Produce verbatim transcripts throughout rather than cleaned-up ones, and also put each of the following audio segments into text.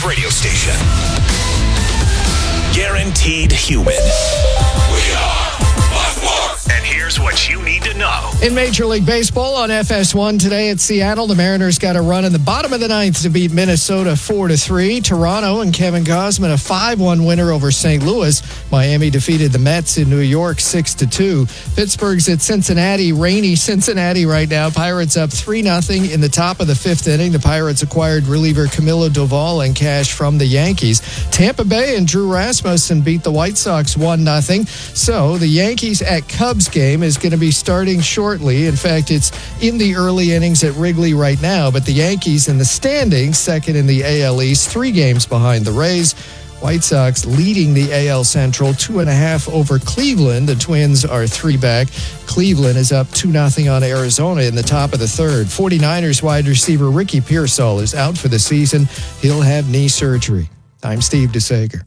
radio station. Guaranteed human. We are Fox Sports. And here's what you need to know. In Major League Baseball on F S one today at Seattle, the Mariners got a run in the bottom of the ninth to beat Minnesota four to three. Toronto and Kevin Gausman a five one winner over Saint Louis. Miami defeated the Mets in New York six to two. Pittsburgh's at Cincinnati, rainy Cincinnati right now. Pirates up three nothing in the top of the fifth inning. The Pirates acquired reliever Camilo Doval and cash from the Yankees. Tampa Bay and Drew Rasmussen beat the White Sox one nothing. So the Yankees at Cubs game is going to be starting shortly. In fact, it's in the early innings at Wrigley right now, but the Yankees in the standings, second in the A L East, three games behind the Rays. White Sox leading the A L Central two and a half over Cleveland. The Twins are three back. Cleveland is up two nothing on Arizona in the top of the third. 49ers wide receiver Ricky Pearsall is out for the season. He'll have knee surgery. I'm Steve DeSager.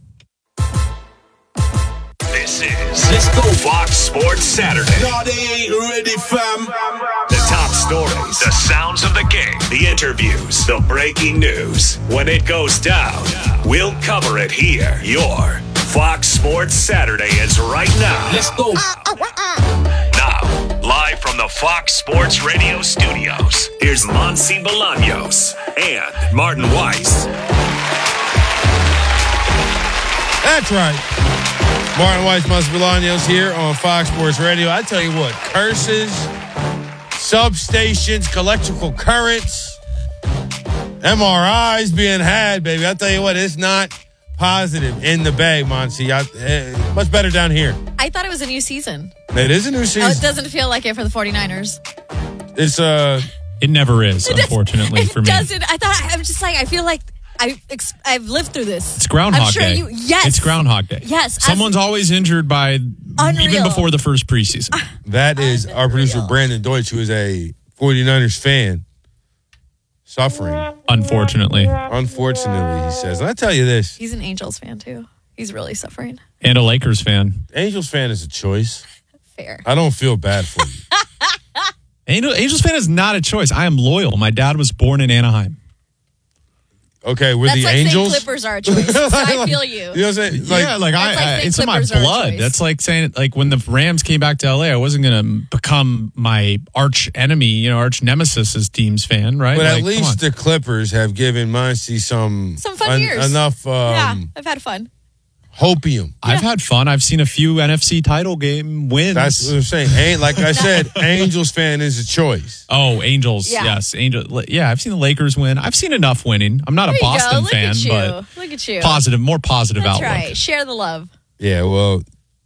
This is Let's Go Fox Sports Saturday. No, they ain't ready, fam. The top stories, the sounds of the game, the interviews, the breaking news. When it goes down, we'll cover it here. Your Fox Sports Saturday is right now. Let's go. Now, live from the Fox Sports Radio studios, here's Monsi Bolaños and Martin Weiss. That's right. Martin Weiss, Monsi Bolaños here on Fox Sports Radio. I tell you what, curses, substations, electrical currents, M R Is being had, baby. I tell you what, it's not positive in the Bay, Monsi. I, eh, much better down here. I thought it was a new season. It is a new season. Oh, it doesn't feel like it for the 49ers. It's uh, It never is, unfortunately, it for me. It doesn't. I thought, I'm just like, I feel like I, I've lived through this. It's Groundhog I'm sure Day. You, yes. It's Groundhog Day. Yes. Someone's I've, always injured by Unreal. even before the first preseason. that is our producer, Brandon Deutsch, who is a 49ers fan, suffering. Unfortunately. Unfortunately, he says. And I tell you this. He's an Angels fan, too. He's really suffering. And a Lakers fan. Angels fan is a choice. Fair. I don't feel bad for you. Angel, Angels fan is not a choice. I am loyal. My dad was born in Anaheim. Okay, we're That's the like Angels. saying Clippers are a choice. So I feel you. You know what I'm saying? Like, yeah, like, I, like I saying it's in my Clippers are a blood. choice. That's like saying, like, when the Rams came back to L A, I wasn't going to become my arch enemy, you know, arch nemesis as team's fan, right? But like, at least the Clippers have given Muncie some Some fun en- years. enough um, yeah, I've had fun. hopium. I've had fun. I've seen a few N F C title game wins. That's what I'm saying. Ain't like I said, Angels fan is a choice. Oh, Angels. Yeah. Yes. Angel. Yeah, I've seen the Lakers win. I've seen enough winning. I'm not There a you go. Boston Look fan, at you. but Look at you. positive, more positive That's outlook. right. Share the love. Yeah, well,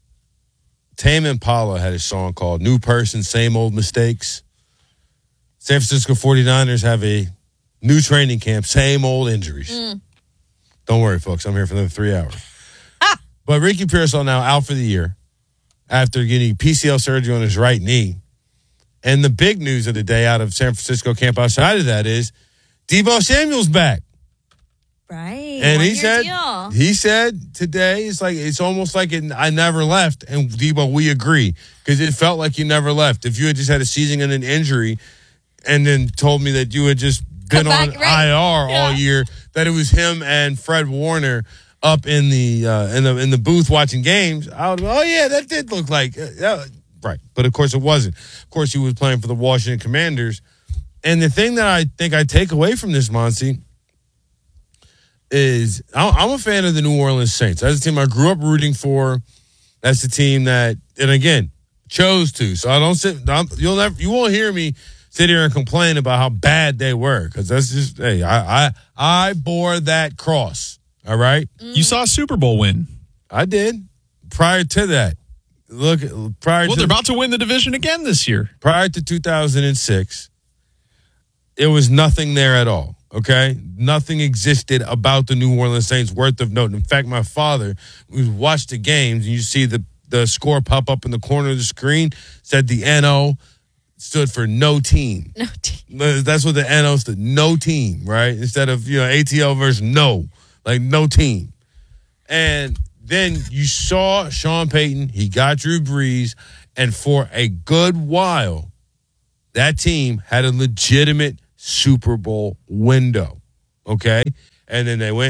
Tame Impala had a song called New Person, Same Old Mistakes. San Francisco 49ers have a new training camp, same old injuries. Mm. Don't worry, folks. I'm here for another three hours. But Ricky Pearsall now out for the year after getting P C L surgery on his right knee. And the big news of the day out of San Francisco camp outside of that is Deebo Samuel's back. Right. And he One-year said, deal. he said today, it's like, it's almost like it, I never left. And Deebo, we agree, because it felt like you never left. If you had just had a season and an injury and then told me that you had just been Come on back, right. I R Yeah. all year, that it was him and Fred Warner up in the uh, in the in the booth watching games, I would, oh yeah, that did look like uh, yeah, right. But of course it wasn't. Of course he was playing for the Washington Commanders. And the thing that I think I take away from this, Monty, is I'm a fan of the New Orleans Saints. That's the team I grew up rooting for. That's the team that, and again, chose to. So I don't sit. I'm, you'll never. You won't hear me sit here and complain about how bad they were, because that's just. Hey, I I I bore that cross. All right. You saw a Super Bowl win. I did. Prior to that, look. Prior Well, to they're about to win the division again this year. prior to two thousand six, it was nothing there at all. Okay? Nothing existed about the New Orleans Saints worth of note. In fact, my father, we watched the games, and you see the, the score pop up in the corner of the screen, said the N O stood for no team. No team. That's what the N O stood, no team, right? Instead of, you know, A T L versus no, like no team. And then you saw Sean Payton, he got Drew Brees, and for a good while, that team had a legitimate Super Bowl window, okay? And then they went,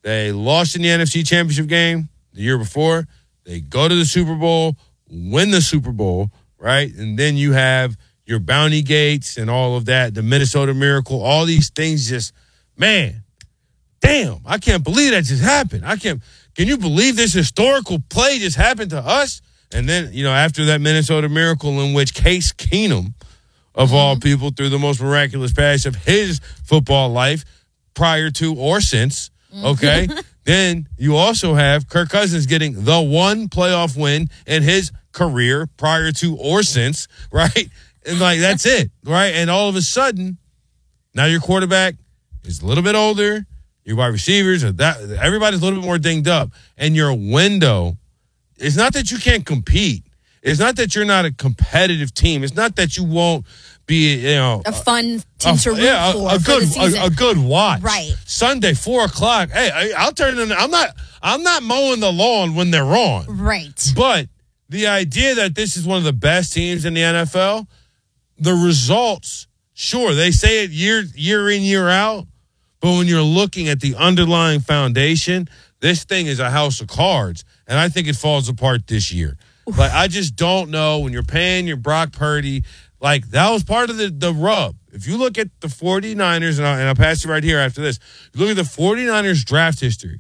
They lost in the N F C Championship game the year before. They go to the Super Bowl, win the Super Bowl, right? And then you have your Bounty Gates and all of that, the Minnesota Miracle, all these things just, man, damn, I can't believe that just happened. I can't, can you believe this historical play just happened to us? And then, you know, after that Minnesota Miracle in which Case Keenum, of mm-hmm. all people, through the most miraculous pass of his football life, prior to or since, okay, then you also have Kirk Cousins getting the one playoff win in his career prior to or since, right? And, like, that's it, right? And all of a sudden, now your quarterback is a little bit older. Your wide receivers, are that everybody's a little bit more dinged up. And your window, it's not that you can't compete. It's not that you're not a competitive team. It's not that you won't be, you know. A fun team a, to root yeah, for a, a for good, the season. A, a good watch. Right. Sunday, four o'clock. Hey, I, I'll turn in. I'm not, I'm not mowing the lawn when they're on. Right. But the idea that this is one of the best teams in the N F L, the results, sure, they say it year year in, year out, but when you're looking at the underlying foundation, this thing is a house of cards, and I think it falls apart this year. Oof. Like, I just don't know when you're paying your Brock Purdy, like, that was part of the, the rub. If you look at the 49ers, and I'll, and I'll pass it right here after this, you look at the 49ers draft history.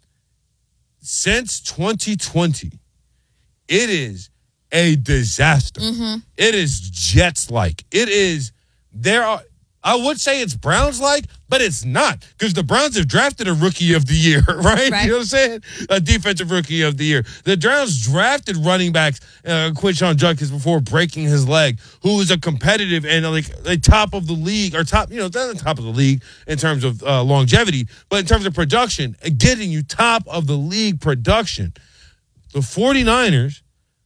Since twenty twenty, it is a disaster. Mm-hmm. It is Jets-like. It is, there are, I would say it's Browns-like, but it's not, because the Browns have drafted a rookie of the year, right? right? You know what I'm saying? A defensive rookie of the year. The Browns drafted running backs, uh, Quinshon Judkins, before breaking his leg, who is a competitive and like the top of the league, or top, you know, not the top of the league in terms of uh, longevity, but in terms of production, getting you top of the league production. The 49ers,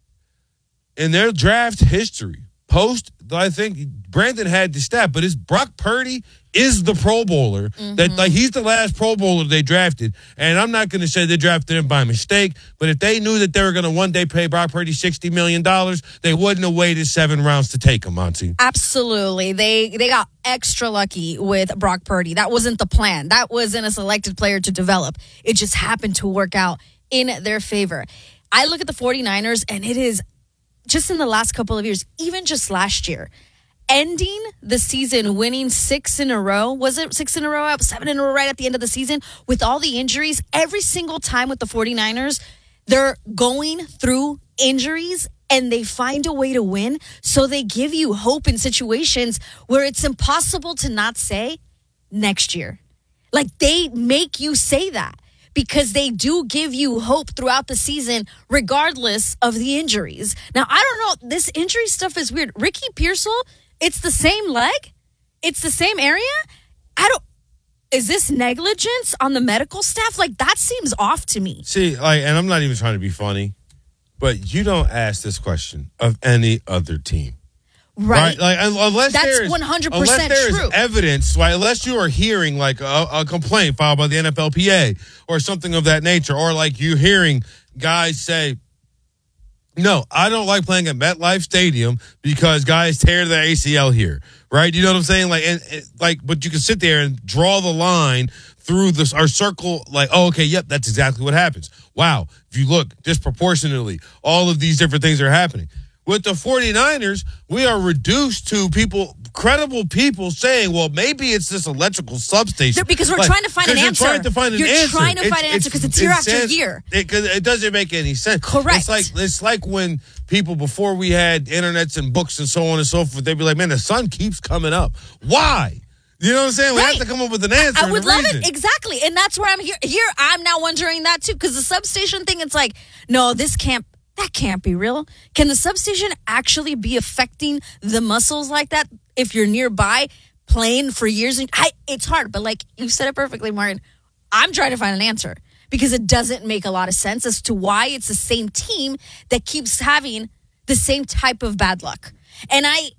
in their draft history, post, I think Brandon had the stat, but it's Brock Purdy is the Pro Bowler. Mm-hmm. That like he's the last Pro Bowler they drafted. And I'm not going to say they drafted him by mistake, but if they knew that they were going to one day pay Brock Purdy sixty million dollars, they wouldn't have waited seven rounds to take him, Monty. Absolutely. They they got extra lucky with Brock Purdy. That wasn't the plan. That wasn't a selected player to develop. It just happened to work out in their favor. I look at the 49ers, and it is just in the last couple of years, even just last year, ending the season winning six in a row. Was it six in a row? Seven in a row right at the end of the season with all the injuries. Every single time with the 49ers, they're going through injuries and they find a way to win. So they give you hope in situations where it's impossible to not say next year. Like, they make you say that, because they do give you hope throughout the season, regardless of the injuries. Now, I don't know. This injury stuff is weird. Ricky Pearsall, it's the same leg? It's the same area? I don't... Is this negligence on the medical staff? Like, that seems off to me. See, like, and I'm not even trying to be funny, but you don't ask this question of any other team. Right. right? Like, unless That's there is, one hundred percent unless there true. is evidence, right? Unless you are hearing like a, a complaint filed by the N F L P A or something of that nature, or like you hearing guys say, no, I don't like playing at MetLife Stadium because guys tear their A C L here, right? You know what I'm saying? Like, and, and like, but you can sit there and draw the line through this our circle, like, oh, okay, yep, that's exactly what happens. Wow, if you look disproportionately, all of these different things are happening. With the 49ers, we are reduced to people, credible people saying, well, maybe it's this electrical substation. They're, because we're like, trying to find an you're answer. Trying to find an you're answer. trying to it's, find an answer because it's, it's year after sense, year. It, it doesn't make any sense. Correct. It's like, it's like when people, before we had internets and books and so on and so forth, they'd be like, man, the sun keeps coming up. Why? You know what I'm saying? We right. have to come up with an answer. I would love reason. it. Exactly. And that's where I'm here. Here, I'm now wondering that too, because the substation thing, it's like, no, this can't, that can't be real. Can the substation actually be affecting the muscles like that if you're nearby playing for years? And I, it's hard, but like you said it perfectly, Martin. I'm trying to find an answer because it doesn't make a lot of sense as to why it's the same team that keeps having the same type of bad luck. And I,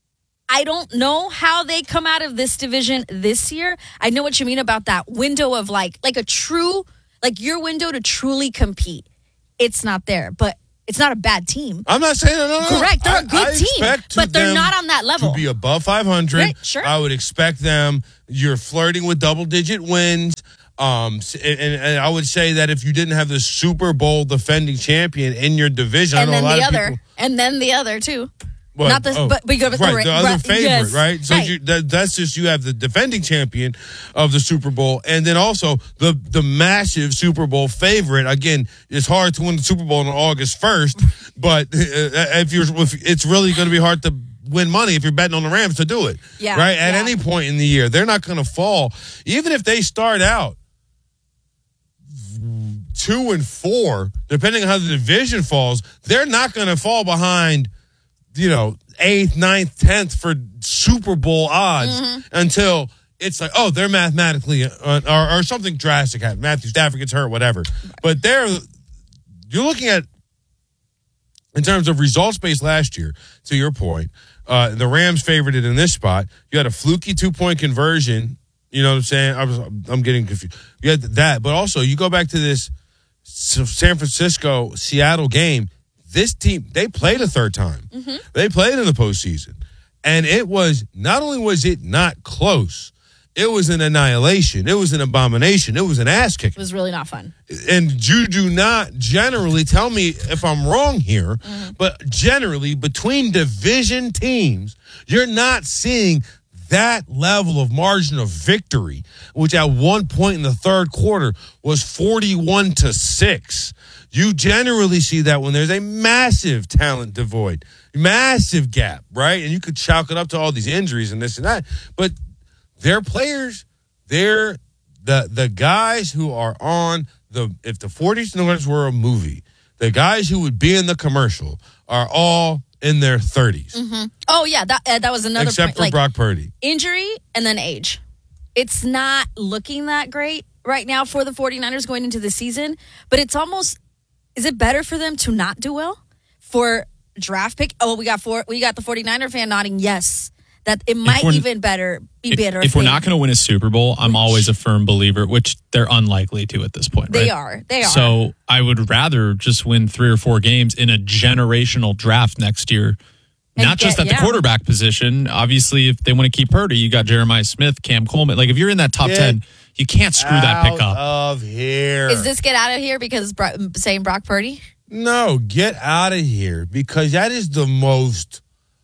I don't know how they come out of this division this year. I know what you mean about that window of like, like a true, like your window to truly compete. It's not there, but it's not a bad team. I'm not saying no, no, no. Correct. They're I, a good I team, but they're not on that level. To be above five hundred, right, sure. I would expect them. You're flirting with double-digit wins. Um, and, and I would say that if you didn't have the Super Bowl defending champion in your division, And I know then a lot the of other. people, And then the other, too. Well, Not the, oh, but we go with right, the, the other right, favorite, yes, right? So right. You, that, that's just you have the defending champion of the Super Bowl, and then also the the massive Super Bowl favorite. Again, it's hard to win the Super Bowl on August first, but if you're, if it's really going to be hard to win money if you're betting on the Rams to do it. Yeah, right. At yeah. any point in the year, they're not going to fall, even if they start out two and four, depending on how the division falls. They're not going to fall behind, you know, eighth, ninth, tenth for Super Bowl odds Mm-hmm. until it's like, oh, they're mathematically, uh, or, or something drastic happens. Matthew Stafford gets hurt, whatever. But they're, you're looking at, in terms of results based last year, to your point, uh, the Rams favored it in this spot. You had a fluky two-point conversion. You know what I'm saying? I was, I'm getting confused. You had that, but also you go back to this San Francisco-Seattle game. This team, they played a third time. Mm-hmm. They played in the postseason. And it was, not only was it not close, it was an annihilation. It was an abomination. It was an ass It kicking. was really not fun. And you do not generally, tell me if I'm wrong here, mm-hmm. but generally between division teams, you're not seeing that level of margin of victory, which at one point in the third quarter was forty-one to six. You generally see that when there's a massive talent devoid, massive gap, right? And you could chalk it up to all these injuries and this and that. But their players, they're the the guys who are on the, if the forty-niners were a movie, the guys who would be in the commercial are all in their thirties. Mm-hmm. Oh, yeah, that uh, that was another Except point. for like, Brock Purdy. Injury and then age. It's not looking that great right now for the forty-niners going into the season, but it's almost, is it better for them to not do well for draft pick? Oh, we got four, we got the forty-niner fan nodding yes. That it might even better be if, better. If, if we're not going to win a Super Bowl, I'm which, always a firm believer, which they're unlikely to at this point. They right? are. They are. So I would rather just win three or four games in a generational draft next year. And not get, just at yeah. the quarterback position. Obviously, if they want to keep Purdy, you got Jeremiah Smith, Cam Coleman. Like if you're in that top Get ten, you can't screw that pick up. Of here. Is this get out of here because Bro- saying Brock Purdy? No, get out of here because that is the most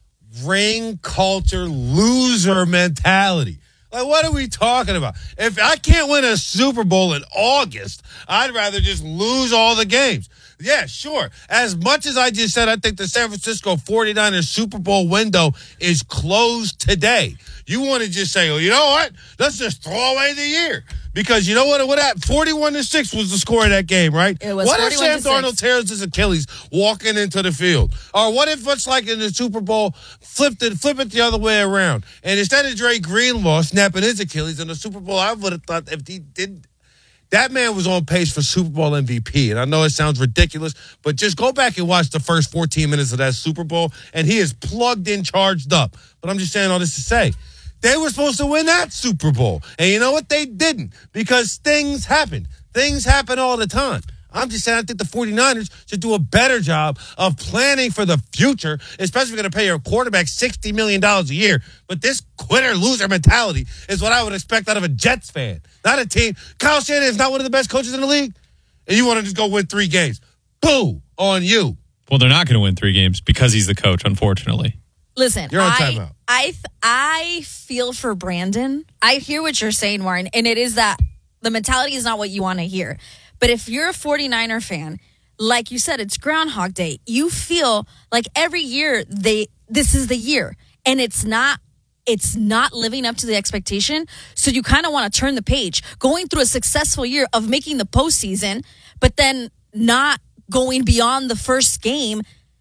ring culture loser mentality. Like, what are we talking about? If I can't win a Super Bowl in August, I'd rather just lose all the games. Yeah, sure. As much as I just said, I think the San Francisco forty-niners Super Bowl window is closed today. You want to just say, well, you know what? Let's just throw away the year. Because you know what? What happened? forty-one to six was the score of that game, right? It was what if Sam forty-one to Darnold six. tears his Achilles walking into the field? Or what if it's like in the Super Bowl, flip it, flip it the other way around? And instead of Dre Greenlaw snapping his Achilles in the Super Bowl, I would have thought if he did, that man was on pace for Super Bowl M V P. And I know it sounds ridiculous, but just go back and watch the first fourteen minutes of that Super Bowl, and he is plugged in, charged up. But I'm just saying all this to say, they were supposed to win that Super Bowl. And you know what? They didn't because things happen. Things happen all the time. I'm just saying I think the forty-niners should do a better job of planning for the future, especially if you're going to pay your quarterback sixty million dollars a year. But this quitter-loser mentality is what I would expect out of a Jets fan, not a team. Kyle Shanahan is not one of the best coaches in the league, and you want to just go win three games. Boo! On you. Well, they're not going to win three games because he's the coach, unfortunately. Listen, You're on I, timeout. I, I feel for Brandon. I hear what you're saying, Warren, and it is that the mentality is not what you want to hear. But if you're a forty-niner fan, like you said, it's Groundhog Day. You feel like every year they this is the year, and it's not it's not living up to the expectation. So you kind of want to turn the page, going through a successful year of making the postseason, but then not going beyond the first game.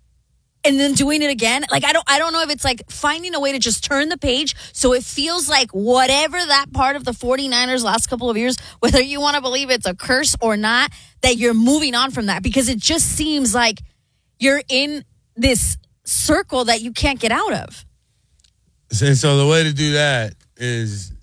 And then doing it again. Like, I don't I don't know if it's like finding a way to just turn the page so it feels like whatever that part of the forty-niners last couple of years, whether you want to believe it's a curse or not, that you're moving on from that. Because it just seems like you're in this circle that you can't get out of. And so the way to do that is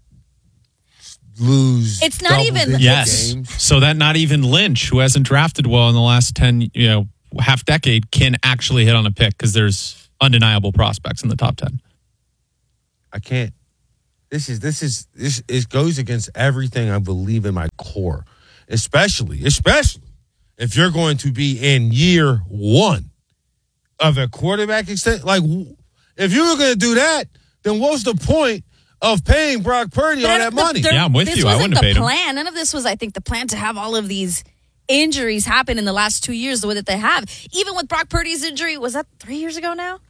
lose. It's not even- double-digit Yes. games. So that not even Lynch, who hasn't drafted well in the last ten, you know, half decade, can actually hit on a pick because there's undeniable prospects in the top ten. I can't. This is this is this it goes against everything I believe in my core, especially especially if you're going to be in year one of a quarterback extent. Like, if you were going to do that, then what's the point of paying Brock Purdy But all I that don't- money? there- Yeah, I'm with this you. I wasn't wouldn't have the paid him. plan. None of this was, I think, the plan to have all of these injuries happen in the last two years the way that they have. Even with Brock Purdy's injury, was that three years ago now?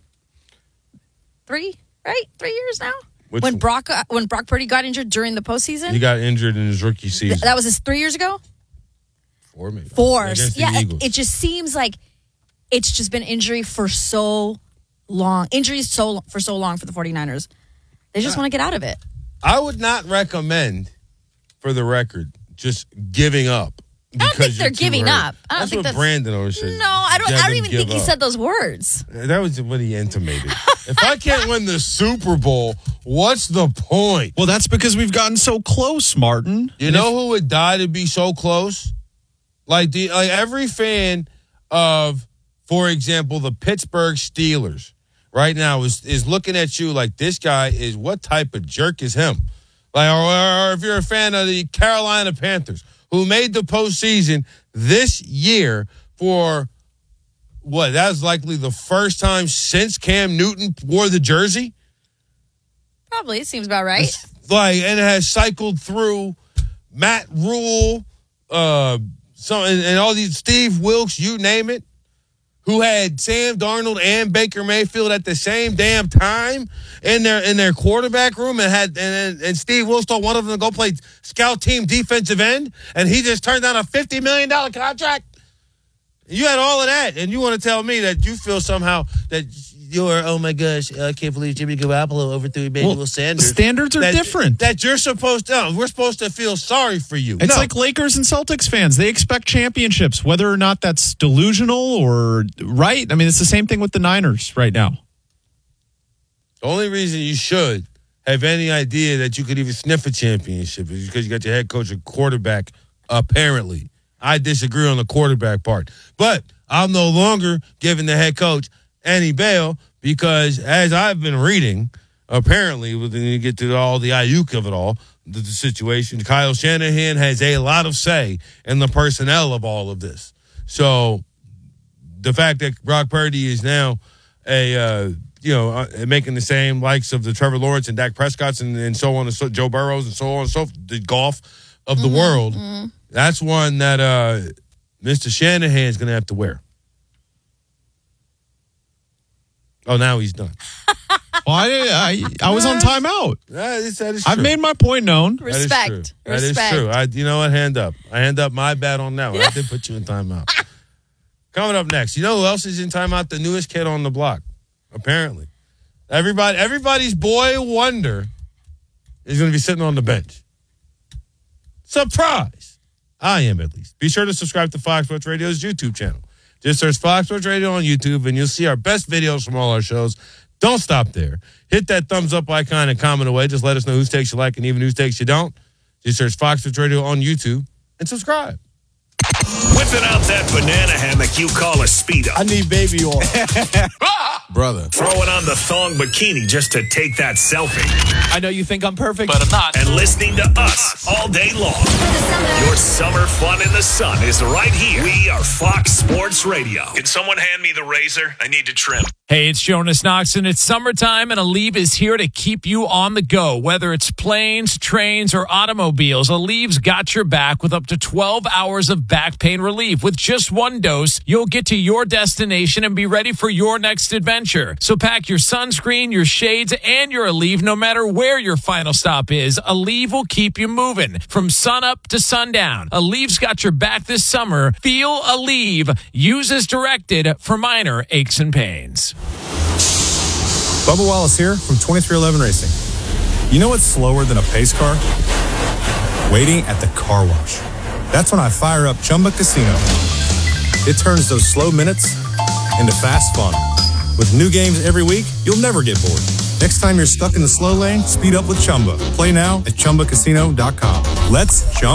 Three, right? Three years now? Which when one? Brock uh, when Brock Purdy got injured during the postseason? He got injured in his rookie season. Th- that was his three years ago? Four, maybe. Four. Against the Yeah, it, Eagles. it just seems like it's just been injury for so long. Injuries so for so long for the 49ers. They just want to get out of it. I would not recommend, for the record, just giving up. I don't think because they're you're too giving hurt. up. I don't that's think what that's Brandon always says. No, I don't I don't Devin, even give think he up. said those words. That was what he intimated. If I can't win the Super Bowl, what's the point? Well, that's because we've gotten so close, Martin. You know who would die to be so close? Like the like every fan of, for example, the Pittsburgh Steelers right now is is looking at you like, this guy is, what type of jerk is him? Like, or, or if you're a fan of the Carolina Panthers, who made the postseason this year for what? That was likely the first time since Cam Newton wore the jersey. Probably seems about right. Like, and it has cycled through Matt Rule, uh, some and, and all these Steve Wilkes, you name it, who had Sam Darnold and Baker Mayfield at the same damn time in their in their quarterback room, and had and, and Steve Wilkes told one of them to go play scout team defensive end, and he just turned down a fifty million dollars contract. You had all of that, and you want to tell me that you feel somehow that you're, oh my gosh, I can't believe Jimmy Garoppolo overthrew Emmanuel Well, Sanders. standards are that, different. That you're supposed to, no, we're supposed to feel sorry for you. It's No. like Lakers and Celtics fans. They expect championships, whether or not that's delusional or right. I mean, it's the same thing with the Niners right now. The only reason you should have any idea that you could even sniff a championship is because you got your head coach and quarterback, apparently. I disagree on the quarterback part. But I'm no longer giving the head coach any bail because, as I've been reading, apparently, when you get to all the Ayuk of it all, the, the situation, Kyle Shanahan has a lot of say in the personnel of all of this. So the fact that Brock Purdy is now a, uh, you know, uh, making the same likes of the Trevor Lawrence and Dak Prescott's and, and so on and so, Joe Burrows and so on and so forth, the golf of the Mm-hmm, world, mm-hmm. that's one that uh, Mister Shanahan is going to have to wear. Oh, now he's done. Well, I, I, I was on timeout. That is, that is true. I've made my point known. That is Respect. true. That is Respect. true. I, you know what? Hand up. I hand up my bad on that one. I did put you in timeout. Coming up next, you know who else is in timeout? The newest kid on the block, apparently. Everybody, everybody's boy wonder is going to be sitting on the bench. Surprise! I am, at least. Be sure to subscribe to Fox Sports Radio's YouTube channel. Just search Fox Sports Radio on YouTube, and you'll see our best videos from all our shows. Don't stop there. Hit that thumbs up icon and comment away. Just let us know whose takes you like and even whose takes you don't. Just search Fox Sports Radio on YouTube and subscribe. Whipping out that banana hammock you call a Speedo. I need baby oil. Brother. Throwing on the thong bikini just to take that selfie. I know you think I'm perfect, but I'm not. And listening to us all day long. Your summer fun in the sun is right here. We are Fox Sports Radio. Can someone hand me the razor? I need to trim. Hey, it's Jonas Knoxon. It's summertime, and Aleve is here to keep you on the go. Whether it's planes, trains, or automobiles, Aleve's got your back with up to twelve hours of back pain relief. With just one dose, you'll get to your destination and be ready for your next adventure. So pack your sunscreen, your shades, and your Aleve no matter where your final stop is. Aleve will keep you moving from sun up to sundown. Aleve's got your back this summer. Feel Aleve. Use as directed for minor aches and pains. Bubba Wallace here from twenty-three eleven Racing. You know what's slower than a pace car? Waiting at the car wash. That's when I fire up Chumba Casino. It turns those slow minutes into fast fun. With new games every week, you'll never get bored. Next time you're stuck in the slow lane, speed up with Chumba. Play now at Chumba Casino dot com. Let's Chumba.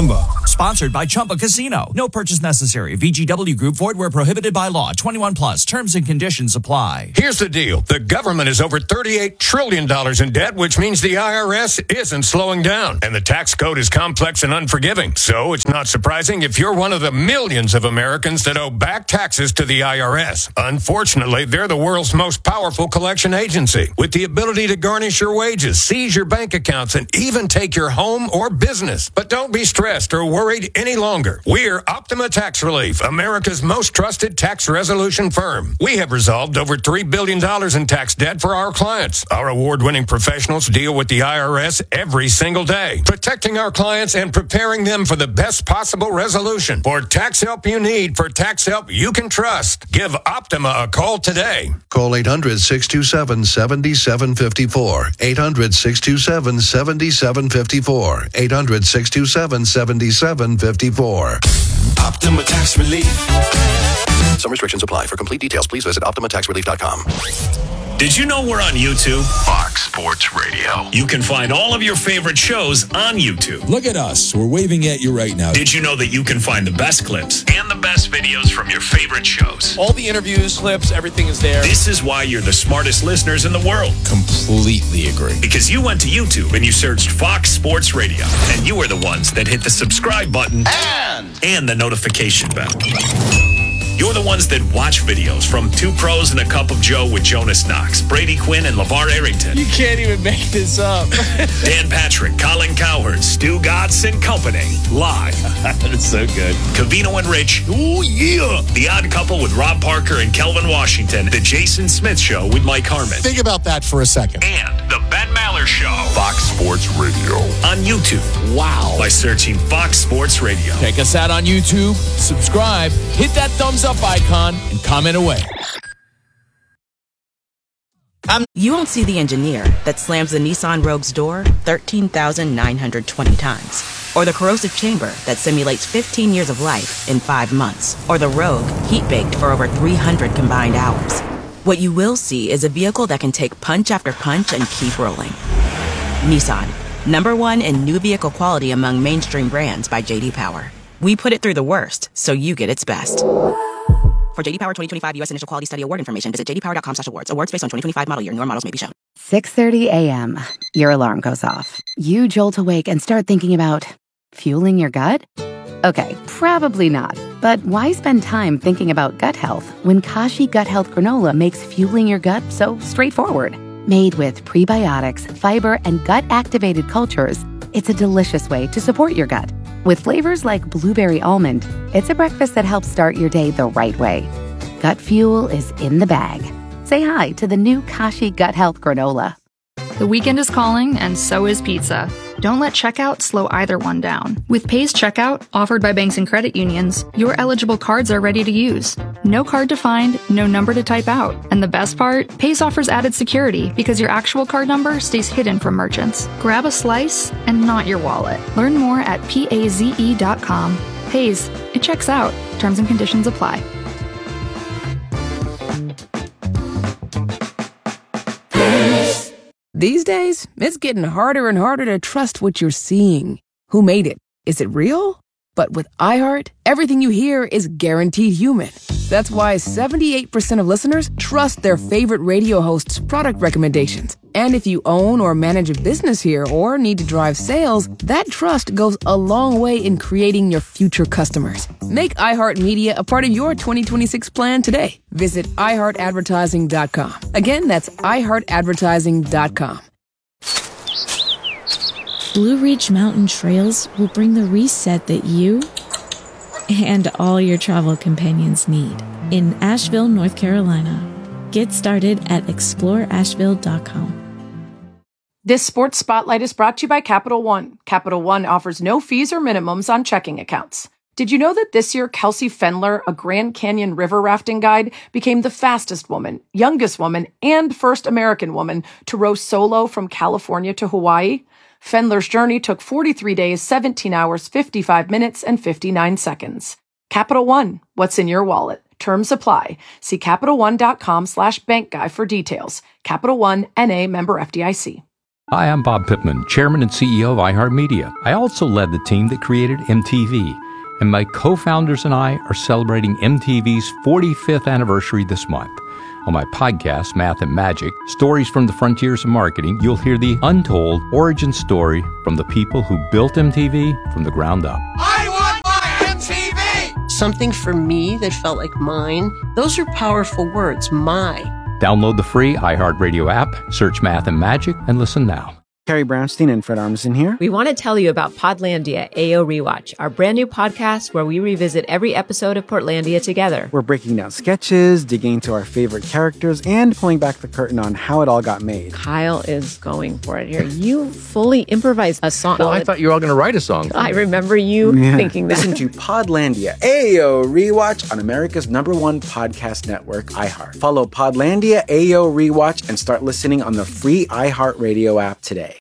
Sponsored by Chumba Casino. No purchase necessary. V G W Group. Void where prohibited by law. twenty-one plus. Terms and conditions apply. Here's the deal. The government is over thirty-eight trillion dollars in debt, which means the I R S isn't slowing down. And the tax code is complex and unforgiving. So it's not surprising if you're one of the millions of Americans that owe back taxes to the I R S. Unfortunately, they're the world's most powerful collection agency with the ability to garnish your wages, seize your bank accounts, and even take your home or business. But don't be stressed or worried any longer. We're Optima Tax Relief, America's most trusted tax resolution firm. We have resolved over three billion dollars in tax debt for our clients. Our award-winning professionals deal with the I R S every single day, protecting our clients and preparing them for the best possible resolution. For tax help you need, for tax help you can trust, give Optima a call today. Call eight hundred, six two seven, seven seven five four. eight hundred, six two seven, seven seven five four. eight hundred, six two seven, seven seven five four. Optima Tax Relief. Some restrictions apply. For complete details, please visit optima tax relief dot com. Did you know we're on YouTube? Fox Sports Radio. You can find all of your favorite shows on YouTube. Look at us. We're waving at you right now. Did you know that you can find the best clips and the best videos from your favorite shows? All the interviews, clips, everything is there. This is why you're the smartest listeners in the world. Completely agree. Because you went to YouTube and you searched Fox Sports Radio. And you are the ones that hit the subscribe button and, and the notification bell. You're the ones that watch videos from Two Pros and a Cup of Joe with Jonas Knox, Brady Quinn, and LeVar Arrington. You can't even make this up. Dan Patrick, Colin Cowherd, Stu Gatz and Company. Live. That's so good. Covino and Rich. Oh, yeah. The Odd Couple with Rob Parker and Kelvin Washington. The Jason Smith Show with Mike Harmon. Think about that for a second. And The Ben Maller Show. Fox Sports Radio. On YouTube. Wow. By searching Fox Sports Radio. Check us out on YouTube. Subscribe. Hit that thumbs up icon and comment away. You won't see the engineer that slams the Nissan Rogue's door thirteen thousand nine hundred twenty times. Or the corrosive chamber that simulates fifteen years of life in five months. Or the Rogue heat-baked for over three hundred combined hours. What you will see is a vehicle that can take punch after punch and keep rolling. Nissan, number one in new vehicle quality among mainstream brands by J D Power. We put it through the worst, so you get its best. For J D Power twenty twenty-five U S Initial Quality Study Award information, visit j d power dot com slash awards. Awards based on twenty twenty-five model year. Newer models may be shown. six thirty a.m. Your alarm goes off. You jolt awake and start thinking about fueling your gut? Okay, probably not. But why spend time thinking about gut health when Kashi Gut Health Granola makes fueling your gut so straightforward? Made with prebiotics, fiber, and gut-activated cultures, it's a delicious way to support your gut. With flavors like blueberry almond, it's a breakfast that helps start your day the right way. Gut fuel is in the bag. Say hi to the new Kashi Gut Health Granola. The weekend is calling, and so is pizza. Don't let checkout slow either one down. With Pays Checkout, offered by banks and credit unions, your eligible cards are ready to use. No card to find, no number to type out. And the best part? Pays offers added security because your actual card number stays hidden from merchants. Grab a slice and not your wallet. Learn more at paze dot com. Pays. It checks out. Terms and conditions apply. These days, it's getting harder and harder to trust what you're seeing. Who made it? Is it real? But with iHeart, everything you hear is guaranteed human. That's why seventy-eight percent of listeners trust their favorite radio host's product recommendations. And if you own or manage a business here or need to drive sales, that trust goes a long way in creating your future customers. Make iHeartMedia a part of your twenty twenty-six plan today. Visit i heart advertising dot com. Again, that's i heart advertising dot com. Blue Ridge Mountain Trails will bring the reset that you and all your travel companions need in Asheville, North Carolina. Get started at explore asheville dot com. This sports spotlight is brought to you by Capital One. Capital One offers no fees or minimums on checking accounts. Did you know that this year Kelsey Fendler, a Grand Canyon river rafting guide, became the fastest woman, youngest woman, and first American woman to row solo from California to Hawaii? Fendler's journey took forty-three days, seventeen hours, fifty-five minutes, and fifty-nine seconds. Capital One, what's in your wallet? Terms apply. See CapitalOne dot com slash bank guy for details. Capital One, N A member F D I C. Hi, I'm Bob Pittman, Chairman and C E O of iHeartMedia. I also led the team that created M T V, and my co-founders and I are celebrating M T V's forty-fifth anniversary this month. On my podcast, Math and Magic, Stories from the Frontiers of Marketing, you'll hear the untold origin story from the people who built M T V from the ground up. I want my M T V! Something for me that felt like mine. Those are powerful words, my. Download the free iHeartRadio app, search Math and Magic, and listen now. Carrie Brownstein and Fred Armisen here. We want to tell you about Podlandia A O Rewatch, our brand new podcast where we revisit every episode of Portlandia together. We're breaking down sketches, digging into our favorite characters, and pulling back the curtain on how it all got made. Kyle is going for it here. You fully improvised a song. Well, I thought you were all going to write a song. I remember you yeah. thinking that. Listen to Podlandia A O Rewatch on America's number one podcast network, iHeart. Follow Podlandia A O Rewatch and start listening on the free iHeartRadio app today.